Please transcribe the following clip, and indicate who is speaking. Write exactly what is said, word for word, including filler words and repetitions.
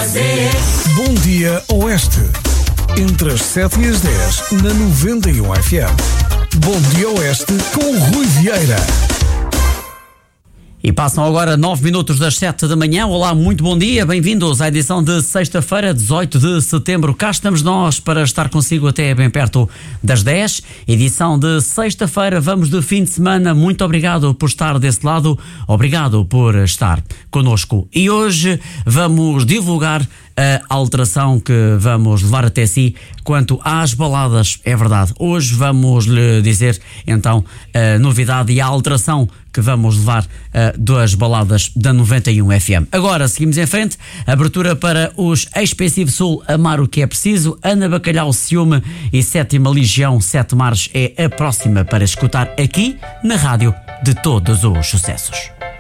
Speaker 1: fazer.
Speaker 2: Bom dia Oeste. Entre as sete e as dez na noventa e um F M. Bom dia Oeste com o Rui Vieira.
Speaker 3: E passam agora nove minutos das sete da manhã. Olá, muito bom dia, bem-vindos à edição de sexta-feira, dezoito de setembro. Cá estamos nós para estar consigo até bem perto das dez. Edição de sexta-feira, vamos de fim de semana. Muito obrigado por estar desse lado, obrigado por estar connosco. E hoje vamos divulgar a alteração que vamos levar até si quanto às baladas. É verdade, hoje vamos lhe dizer então a novidade e a alteração que vamos levar uh, das baladas da noventa e um F M. Agora seguimos em frente, abertura para os Expensive Sul, Amar o que é preciso, Ana Bacalhau, Ciúme e Sétima Legião, Sete Mares é a próxima para escutar aqui na rádio de todos os sucessos.